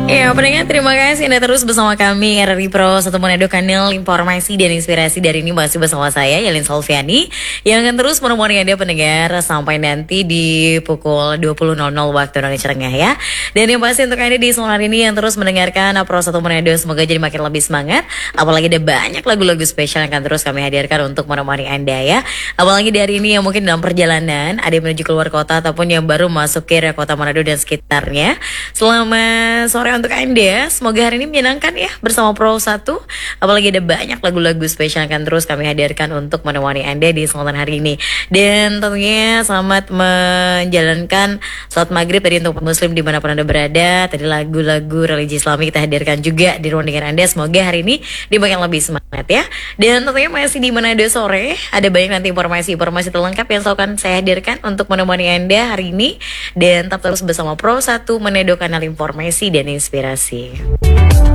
Ya, pendengar terima kasih Anda terus bersama kami RRI Pro 1 Manado, kanal informasi dan inspirasi. Dari ini masih bersama saya Yelin Solviani yang akan terus menemani Anda pendengar sampai nanti di pukul 20.00 waktu Indonesia Tengah ya. Dan yang pasti untuk Anda di sore hari ini yang terus mendengarkan Pro 1 Manado, semoga jadi makin lebih semangat. Apalagi ada banyak lagu-lagu spesial yang akan terus kami hadirkan untuk menemani Anda ya. Apalagi di hari ini yang mungkin dalam perjalanan ada yang menuju keluar kota ataupun yang baru masuk ke area kota Manado dan sekitarnya. Selamat sore untuk Anda, semoga hari ini menyenangkan ya bersama Pro 1. Apalagi ada banyak lagu-lagu spesial yang akan terus kami hadirkan untuk menemani Anda di kesempatan hari ini. Dan tentunya selamat menjalankan sholat maghrib tadi untuk muslim dimanapun Anda berada. Tadi lagu-lagu religi Islami kita hadirkan juga di ruang dengar Anda. Semoga hari ini dimakin lebih semangat ya. Dan tentunya masih di Manado sore, ada banyak nanti informasi terlengkap yang akan saya hadirkan untuk menemani Anda hari ini. Dan tetap terus bersama Pro 1 Manado, kanal informasi dan inspirasi.